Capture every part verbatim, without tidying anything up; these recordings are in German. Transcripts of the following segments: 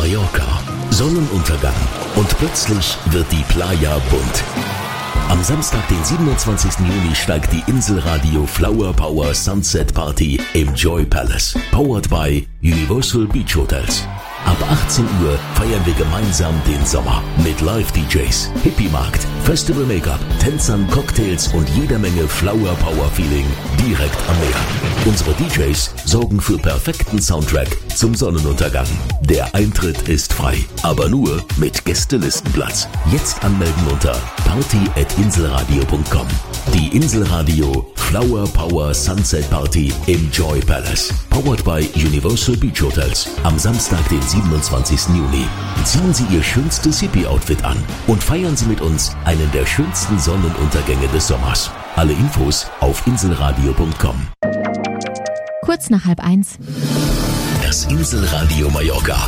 Mallorca. Sonnenuntergang und plötzlich wird die Playa bunt. Am Samstag, den siebenundzwanzigsten Juni, steigt die Inselradio Flower Power Sunset Party im Joy Palace. Powered by Universal Beach Hotels. Ab achtzehn Uhr feiern wir gemeinsam den Sommer mit Live-D Js, Hippie-Markt, Festival-Make-up, Tänzern, Cocktails und jeder Menge Flower-Power-Feeling direkt am Meer. Unsere D Js sorgen für perfekten Soundtrack zum Sonnenuntergang. Der Eintritt ist frei, aber nur mit Gästelistenplatz. Jetzt anmelden unter party at inselradio punkt com. Die Inselradio Flower Power Sunset Party im Joy Palace. Powered by Universal Beach Hotels. Am Samstag, den siebenundzwanzigsten Juni. Ziehen Sie Ihr schönstes Hippie-Outfit an und feiern Sie mit uns einen der schönsten Sonnenuntergänge des Sommers. Alle Infos auf inselradio punkt com. Kurz nach halb eins. Das Inselradio Mallorca.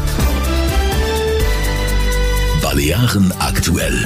Balearen aktuell.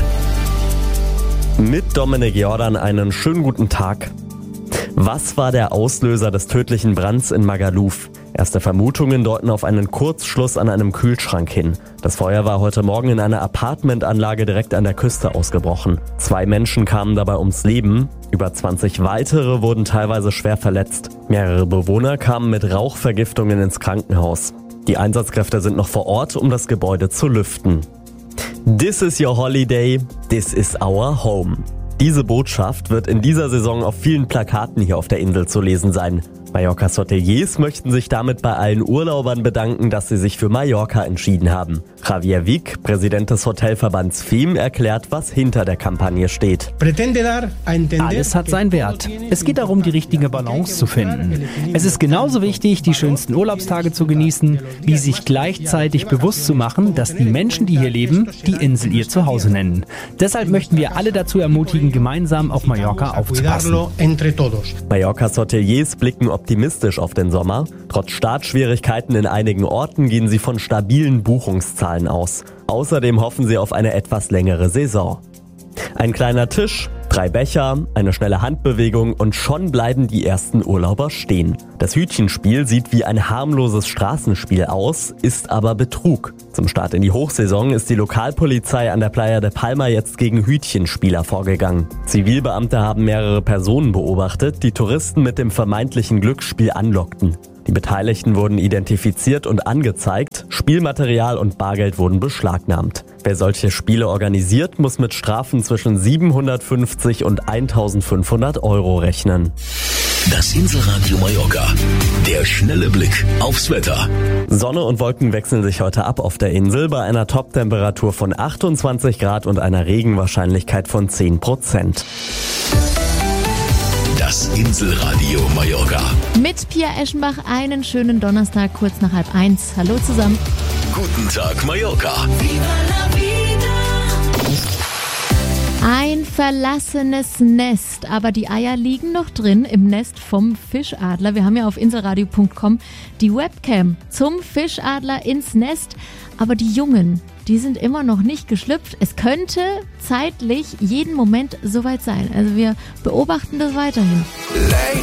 Mit Dominik Jordan einen schönen guten Tag. Was war der Auslöser des tödlichen Brands in Magaluf? Erste Vermutungen deuten auf einen Kurzschluss an einem Kühlschrank hin. Das Feuer war heute Morgen in einer Apartmentanlage direkt an der Küste ausgebrochen. Zwei Menschen kamen dabei ums Leben. Über zwanzig weitere wurden teilweise schwer verletzt. Mehrere Bewohner kamen mit Rauchvergiftungen ins Krankenhaus. Die Einsatzkräfte sind noch vor Ort, um das Gebäude zu lüften. This is your holiday, this is our home. Diese Botschaft wird in dieser Saison auf vielen Plakaten hier auf der Insel zu lesen sein. Mallorcas Hoteliers möchten sich damit bei allen Urlaubern bedanken, dass sie sich für Mallorca entschieden haben. Javier Vic, Präsident des Hotelverbands F I M, erklärt, was hinter der Kampagne steht. Alles hat seinen Wert. Es geht darum, die richtige Balance zu finden. Es ist genauso wichtig, die schönsten Urlaubstage zu genießen, wie sich gleichzeitig bewusst zu machen, dass die Menschen, die hier leben, die Insel ihr Zuhause nennen. Deshalb möchten wir alle dazu ermutigen, gemeinsam auf Mallorca aufzupassen. Mallorcas Hoteliers blicken optimistisch auf den Sommer. Trotz Startschwierigkeiten in einigen Orten gehen sie von stabilen Buchungszahlen aus. Außerdem hoffen sie auf eine etwas längere Saison. Ein kleiner Tisch, drei Becher, eine schnelle Handbewegung und schon bleiben die ersten Urlauber stehen. Das Hütchenspiel sieht wie ein harmloses Straßenspiel aus, ist aber Betrug. Zum Start in die Hochsaison ist die Lokalpolizei an der Playa de Palma jetzt gegen Hütchenspieler vorgegangen. Zivilbeamte haben mehrere Personen beobachtet, die Touristen mit dem vermeintlichen Glücksspiel anlockten. Die Beteiligten wurden identifiziert und angezeigt, Spielmaterial und Bargeld wurden beschlagnahmt. Wer solche Spiele organisiert, muss mit Strafen zwischen siebenhundertfünfzig und eintausendfünfhundert Euro rechnen. Das Inselradio Mallorca. Der schnelle Blick aufs Wetter. Sonne und Wolken wechseln sich heute ab auf der Insel bei einer Toptemperatur von achtundzwanzig Grad und einer Regenwahrscheinlichkeit von zehn Prozent. Das Inselradio Mallorca. Mit Pia Eschenbach einen schönen Donnerstag, kurz nach halb eins. Hallo zusammen. Guten Tag, Mallorca. Ein verlassenes Nest, aber die Eier liegen noch drin im Nest vom Fischadler. Wir haben ja auf inselradio punkt com die Webcam zum Fischadler ins Nest, aber die Jungen, die sind immer noch nicht geschlüpft. Es könnte zeitlich jeden Moment soweit sein. Also wir beobachten das weiterhin.